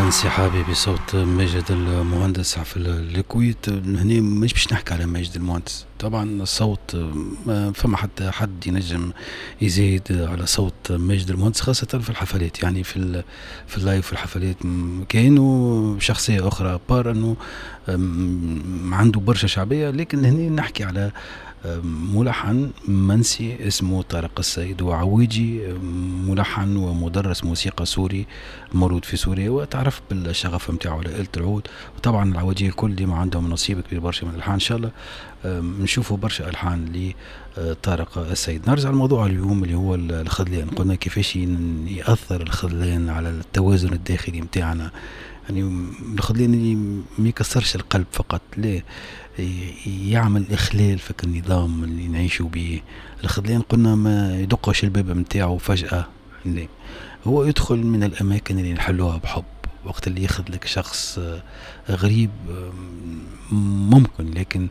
انسحابي بصوت ماجد المهندس في الكويت. هنا مش باش نحكي على ماجد المهندس، طبعا الصوت ما فما حتى حد ينجم يزيد على صوت ماجد المهندس، خاصة في الحفلات. يعني في اللايف في الحفلات كأنه شخصية أخرى، بار أنه عنده برشا شعبية. لكن هنا نحكي على ملحن منسي اسمه طارق السيد، وعويجي ملحن ومدرس موسيقى سوري مولود في سوريا، وتعرف بالشغف متاعه لآلة العود. وطبعا العواجيه الكل ديما عندهم نصيب كبير برشا من الألحان. إن شاء الله نشوفوا برشا ألحان لطارق السيد. نرجع الموضوع اليوم اللي هو الخذلان. قلنا كيفاش يأثر الخذلان على التوازن الداخلي متاعنا. يعني الخذلان اللي ما يكسرش القلب فقط، لا، يعمل إخلال في النظام اللي نعيشوا به. الخذلان قلنا ما يدقش الباب متاعه فجأة، لا، هو يدخل من الأماكن اللي نحلوها بحب. وقت اللي يخذلك شخص غريب ممكن، لكن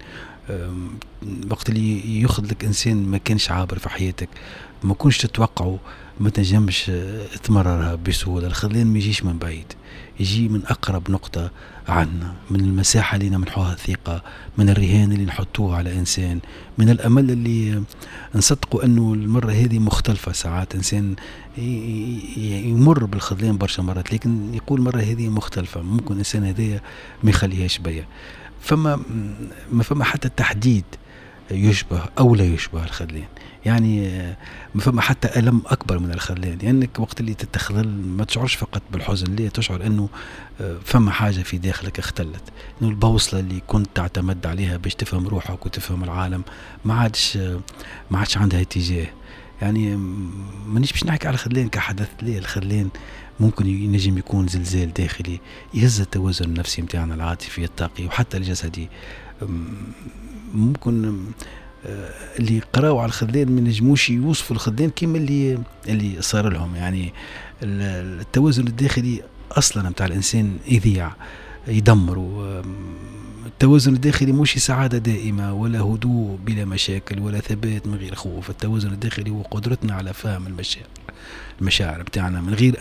وقت اللي يخذلك إنسان ما كانش عابر في حياتك، ما كنش تتوقعه، ما تنجمش تمررها بسهولة. الخذلان ما يجيش من بعيد، يجي من أقرب نقطة عنا، من المساحة اللي نمنحوها الثقة، من الرهان اللي نحطوه على إنسان، من الأمل اللي نصدقوا أنه المرة هذه مختلفة. ساعات إنسان يمر بالخذلان برشا مرات، لكن يقول مرة هذه مختلفة، ممكن إنسان هذه ما يخليهاش بيا. ما فما حتى تحديد يشبه أو لا يشبه الخذلان. يعني ما فما حتى ألم أكبر من الخذلان، لأنك يعني وقت اللي تتخذل ما تشعرش فقط بالحزن، ليه تشعر أنه فما حاجة في داخلك اختلت، أنه البوصلة اللي كنت تعتمد عليها باش تفهم روحك وتفهم العالم ما عادش عندها اتجاه. يعني مانيش باش نحكي على الخذلان كحدث، ليه الخذلان ممكن ينجم يكون زلزال داخلي يهز التوازن النفسي متاعنا، العاطفي الطاقي وحتى الجسدي. ممكن اللي قراوا على الخذلان ما نجموش يوصفوا الخذلان كيما اللي صار لهم. يعني التوازن الداخلي اصلا متاع الانسان يضيع، يدمر. التوازن الداخلي مش سعادة دائمة ولا هدوء بلا مشاكل ولا ثبات من غير خوف. التوازن الداخلي هو قدرتنا على فهم المشاعر بتاعنا من غير